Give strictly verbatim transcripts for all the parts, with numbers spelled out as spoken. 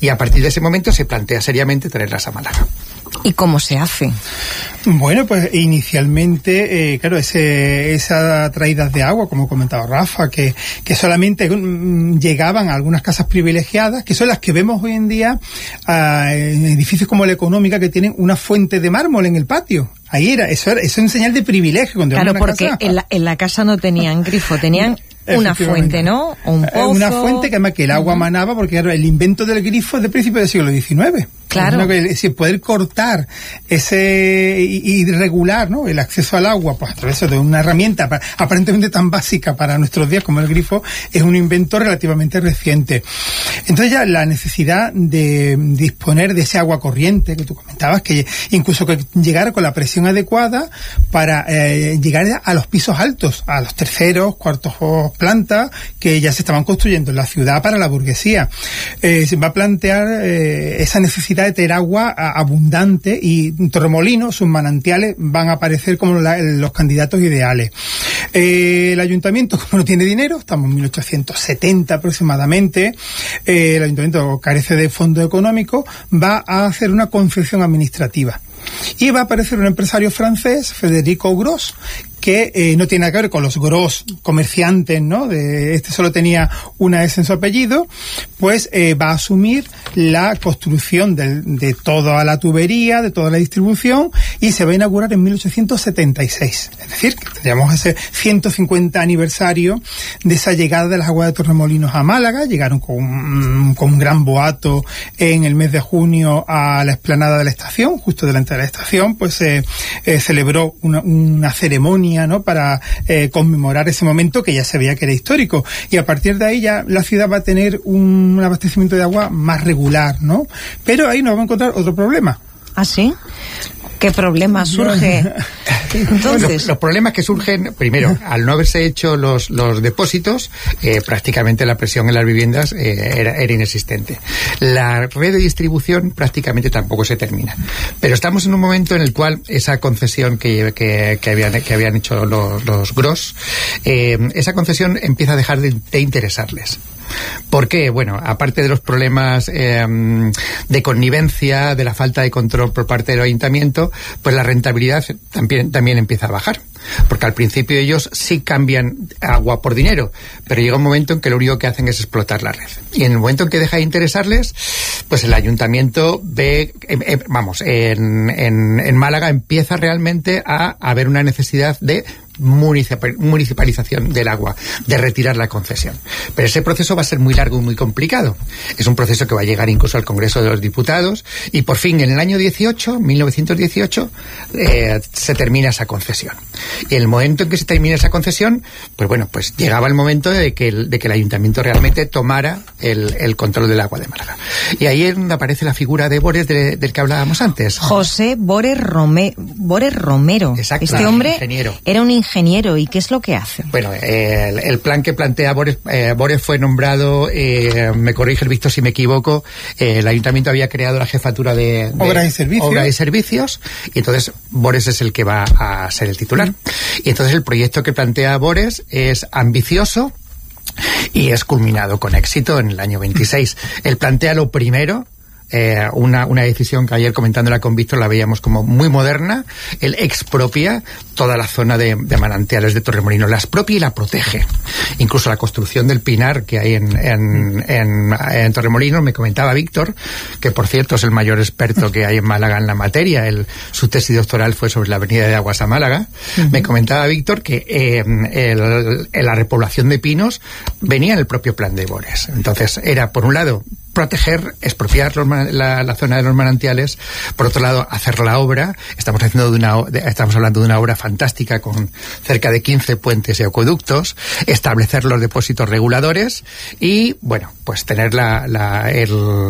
Y a partir de ese momento se plantea seriamente traerlas a Málaga. ¿Y cómo se hace? Bueno, pues inicialmente, eh, claro, ese, esas traídas de agua, como comentaba Rafa, que, que solamente mm, llegaban a algunas casas privilegiadas, que son las que vemos hoy en día uh, en edificios como la Económica, que tienen una fuente de mármol en el patio. Ahí era, eso era, eso es una señal de privilegio. Cuando claro, una porque casa, en, la, en la casa no tenían grifo, tenían una fuente, ¿no? O un pozo. Una fuente que además que el agua uh-huh. manaba, porque claro, el invento del grifo es de principios del siglo diecinueve. Claro. Es decir, poder cortar ese y, y regular, ¿no?, el acceso al agua, pues a través de una herramienta para, aparentemente tan básica para nuestros días como el grifo, es un invento relativamente reciente. Entonces ya la necesidad de disponer de ese agua corriente que tú comentabas, que incluso que llegara con la presión adecuada para eh, llegar a los pisos altos, a los terceros, cuartos plantas que ya se estaban construyendo en la ciudad para la burguesía. Eh, se va a plantear eh, esa necesidad de tener agua a, abundante, y Torremolinos, sus manantiales van a aparecer como la, los candidatos ideales. Eh, el ayuntamiento, como no tiene dinero, estamos en mil ochocientos setenta aproximadamente, eh, el ayuntamiento carece de fondo económico, va a hacer una concesión administrativa. Y va a aparecer un empresario francés, Federico Gros, que eh, no tiene nada que ver con los Gros comerciantes, ¿no? De, este solo tenía una S en su apellido, pues eh, va a asumir la construcción de, de toda la tubería, de toda la distribución, y se va a inaugurar en mil ochocientos setenta y seis. Es decir, que tendríamos ese ciento cincuenta aniversario de esa llegada de las aguas de Torremolinos a Málaga. Llegaron con, con un gran boato en el mes de junio a la explanada de la estación, justo delante de la estación, pues eh, eh, celebró una, una ceremonia, ¿no?, para eh, conmemorar ese momento que ya se veía que era histórico, y a partir de ahí ya la ciudad va a tener un, un abastecimiento de agua más regular, ¿no? Pero ahí nos vamos a encontrar otro problema. ¿Ah, sí? ¿Qué problema surge? Entonces, los, los problemas que surgen, primero, al no haberse hecho los, los depósitos, eh, prácticamente la presión en las viviendas eh, era, era inexistente. La red de distribución prácticamente tampoco se termina. Pero estamos en un momento en el cual esa concesión que, que, que, habían, que habían hecho los, los Gros, eh, esa concesión empieza a dejar de, de interesarles. ¿Por qué? Bueno, aparte de los problemas eh, de connivencia, de la falta de control por parte del ayuntamiento, pues la rentabilidad también, también empieza a bajar. Porque al principio ellos sí cambian agua por dinero, pero llega un momento en que lo único que hacen es explotar la red. Y en el momento en que deja de interesarles, pues el ayuntamiento ve, eh, eh, vamos, en, en, en Málaga empieza realmente a haber una necesidad de municipalización del agua, de retirar la concesión. Pero ese proceso va a ser muy largo y muy complicado. Es un proceso que va a llegar incluso al Congreso de los Diputados, y por fin en el año dieciocho, mil novecientos dieciocho, eh, se termina esa concesión. Y en el momento en que se termina esa concesión, pues bueno, pues llegaba el momento de que el, de que el ayuntamiento realmente tomara el, el control del agua de Málaga. Y ahí es donde aparece la figura de Bores de, del que hablábamos antes. José Bores, Rome, Bores Romero. Exacto. Este hombre ingeniero. Era un ingeniero. ¿Y qué es lo que hace? Bueno, eh, el, el plan que plantea Bores, eh, Bores fue nombrado, eh, me corrige el Víctor si me equivoco, eh, el ayuntamiento había creado la jefatura de, de obras y servicios. Obras y servicios, y entonces Bores es el que va a ser el titular. Mm. Y entonces el proyecto que plantea Bores es ambicioso y es culminado con éxito en el año veintiséis. Él plantea lo primero, Eh, una, una decisión que ayer comentándola con Víctor la veíamos como muy moderna. Él expropia toda la zona de, de manantiales de Torremolinos, la expropia y la protege. Incluso la construcción del pinar que hay en, en, en, en Torremolinos, me comentaba Víctor, que por cierto es el mayor experto que hay en Málaga en la materia. Él, su tesis doctoral fue sobre la avenida de Aguas a Málaga. Uh-huh. Me comentaba Víctor que eh, el, el, la repoblación de pinos venía en el propio plan de Bores. Entonces era, por un lado, proteger, expropiar los, la, la zona de los manantiales, por otro lado hacer la obra. Estamos haciendo de una de, estamos hablando de una obra fantástica con cerca de quince puentes y acueductos, establecer los depósitos reguladores y bueno, pues tener la, la, el,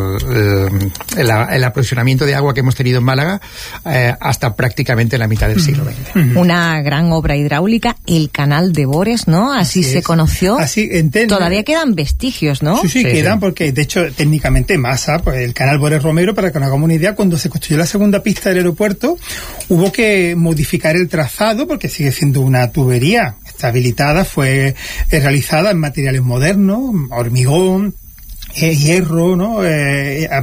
el, la, el aprovisionamiento de agua que hemos tenido en Málaga eh, hasta prácticamente la mitad del siglo veinte. Una gran obra hidráulica, el canal de Bores, ¿no? Así, Así se es. conoció. Así, entiendo. Todavía quedan vestigios, ¿no? Sí, sí, sí quedan, sí. Porque de hecho técnicamente Masa, pues el canal Bores Romero, para que nos hagamos una idea, cuando se construyó la segunda pista del aeropuerto hubo que modificar el trazado porque sigue siendo una tubería. Está habilitada, fue eh, realizada en materiales modernos, hormigón, eh, hierro, ¿no? Eh,